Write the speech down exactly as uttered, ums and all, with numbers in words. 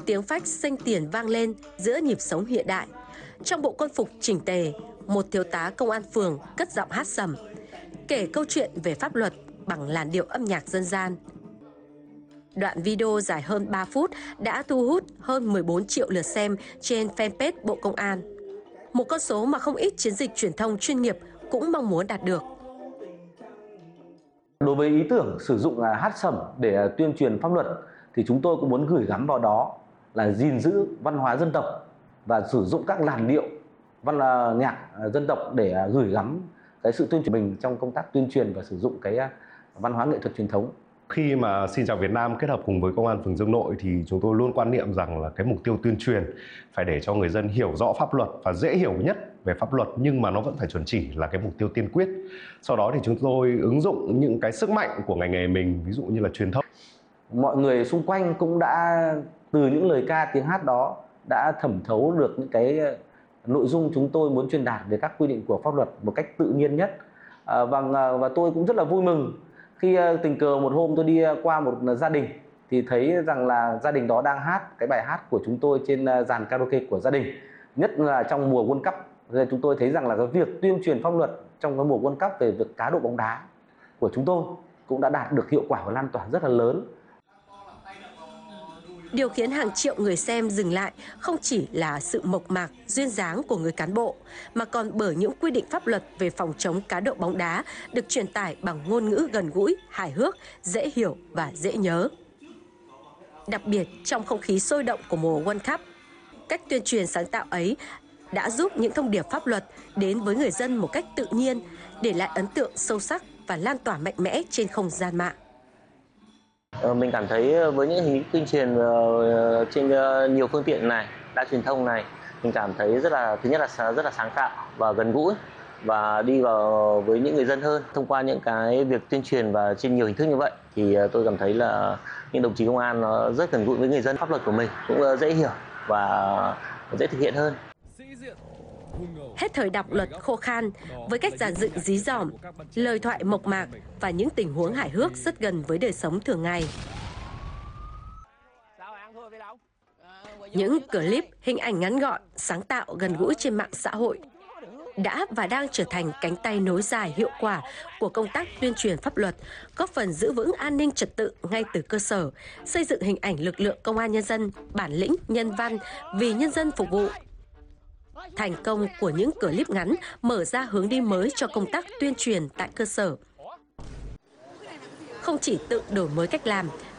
tiếng phách xanh tiền vang lên giữa nhịp sống hiện đại. Trong bộ quân phục chỉnh tề, một thiếu tá công an phường cất giọng hát sẩm, kể câu chuyện về pháp luật bằng làn điệu âm nhạc dân gian. Đoạn video dài hơn ba phút đã thu hút hơn mười bốn triệu lượt xem trên fanpage Bộ Công an. Một con số mà không ít chiến dịch truyền thông chuyên nghiệp cũng mong muốn đạt được. Đối với ý tưởng sử dụng hát sẩm để tuyên truyền pháp luật thì chúng tôi cũng muốn gửi gắm vào đó là gìn giữ văn hóa dân tộc và sử dụng các làn điệu văn nhạc dân tộc để gửi gắm cái sự tuyên truyền mình trong công tác tuyên truyền và sử dụng cái văn hóa nghệ thuật truyền thống. Khi mà Xin Chào Việt Nam kết hợp cùng với Công an phường Dương Nội thì chúng tôi luôn quan niệm rằng là cái mục tiêu tuyên truyền phải để cho người dân hiểu rõ pháp luật và dễ hiểu nhất về pháp luật, nhưng mà nó vẫn phải chuẩn chỉ là cái mục tiêu tiên quyết. Sau đó thì chúng tôi ứng dụng những cái sức mạnh của ngành nghề mình, ví dụ như là truyền thông. Mọi người xung quanh cũng đã từ những lời ca tiếng hát đó đã thẩm thấu được những cái nội dung chúng tôi muốn truyền đạt về các quy định của pháp luật một cách tự nhiên nhất. À, và, và tôi cũng rất là vui mừng khi tình cờ một hôm tôi đi qua một gia đình thì thấy rằng là gia đình đó đang hát cái bài hát của chúng tôi trên dàn karaoke của gia đình, nhất là trong mùa World Cup. Nên chúng tôi thấy rằng là cái việc tuyên truyền pháp luật trong cái mùa World Cup về việc cá độ bóng đá của chúng tôi cũng đã đạt được hiệu quả và lan tỏa rất là lớn. Điều khiến hàng triệu người xem dừng lại không chỉ là sự mộc mạc, duyên dáng của người cán bộ, mà còn bởi những quy định pháp luật về phòng chống cá độ bóng đá được truyền tải bằng ngôn ngữ gần gũi, hài hước, dễ hiểu và dễ nhớ. Đặc biệt trong không khí sôi động của mùa World Cup, cách tuyên truyền sáng tạo ấy đã giúp những thông điệp pháp luật đến với người dân một cách tự nhiên, để lại ấn tượng sâu sắc và lan tỏa mạnh mẽ trên không gian mạng. Mình cảm thấy với những hình thức tuyên truyền trên nhiều phương tiện này, đa truyền thông này, mình cảm thấy rất là thứ nhất là rất là sáng tạo và gần gũi và đi vào với những người dân hơn. Thông qua những cái việc tuyên truyền và trên nhiều hình thức như vậy thì tôi cảm thấy là những đồng chí công an nó rất gần gũi với người dân, pháp luật của mình cũng dễ hiểu và dễ thực hiện hơn. Hết thời đọc luật khô khan, với cách dàn dựng dí dỏm, lời thoại mộc mạc và những tình huống hài hước rất gần với đời sống thường ngày. Những clip, hình ảnh ngắn gọn, sáng tạo, gần gũi trên mạng xã hội đã và đang trở thành cánh tay nối dài hiệu quả của công tác tuyên truyền pháp luật, góp phần giữ vững an ninh trật tự ngay từ cơ sở, xây dựng hình ảnh lực lượng công an nhân dân bản lĩnh, nhân văn, vì nhân dân phục vụ. Thành công của những clip ngắn mở ra hướng đi mới cho công tác tuyên truyền tại cơ sở. Không chỉ tự đổi mới cách làm,